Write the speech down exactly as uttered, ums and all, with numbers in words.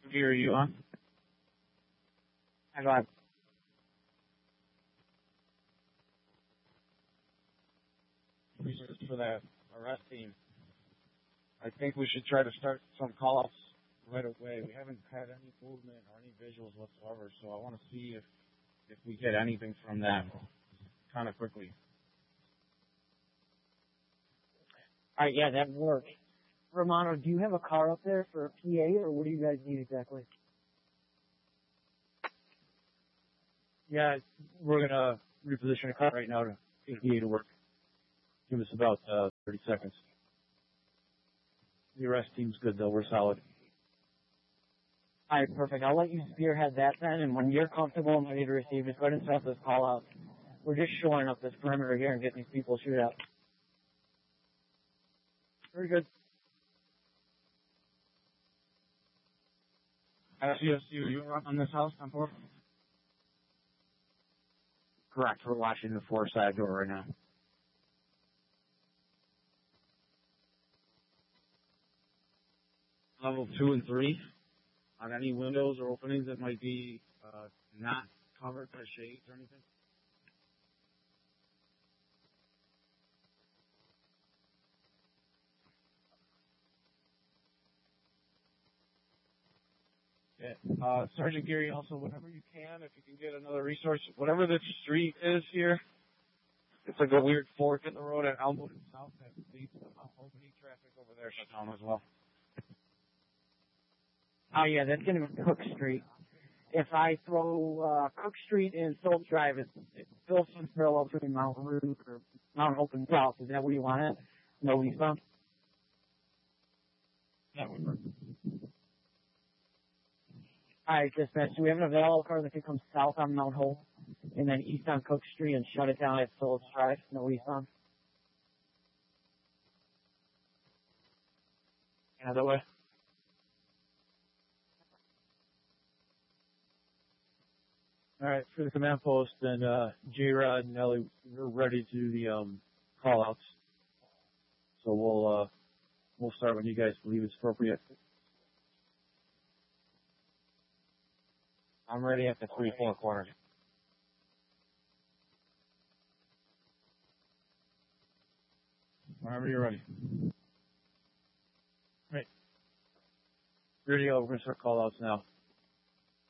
Gear, are you on? I got Research for that arrest team. I think we should try to start some call-ups right away. We haven't had any movement or any visuals whatsoever, so I want to see if if we get anything from that kind of quickly. All right, yeah, that works. Romano, do you have a car up there for a P A, or what do you guys need exactly? Yeah, we're gonna reposition a car right now to get a P A to work. Give us about uh, thirty seconds. The arrest team's good though. We're solid. All right, perfect. I'll let you spearhead that then, and when you're comfortable and ready to receive, just go ahead and set this call out. We're just shoring up this perimeter here and getting these people shoot out. Very good. I see us, you, you were up on this house on four? Correct. We're watching the four side door right now. Level two and three on any windows or openings that might be uh, not covered by shades or anything? Yeah. Uh, Sergeant Geary, also, whenever you can, if you can get another resource, whatever this street is here, it's like a weird fork in the road at Elmwood and South that leads to Mount Albany traffic over there shut down as well. Oh, yeah, that's going to be Cook Street. If I throw uh, Cook Street and Phillips Drive, it, it fills some parallel between Mount Ruth or Mount Open South. Is that where you want it? No eastbound? That would work. All right, dispatch. Do we have an available car that can come south on Mount Hope and then east on Cook Street and shut it down at Phillips Drive? No eastbound? Yeah, that way. All right, for the command post, then uh, J-Rod and Ellie, we're ready to do the um, call-outs. So we'll uh, we'll start when you guys believe it's appropriate. I'm ready at the three, four corners. Whenever you're ready. Right. Ready to go. We're going to start call-outs now.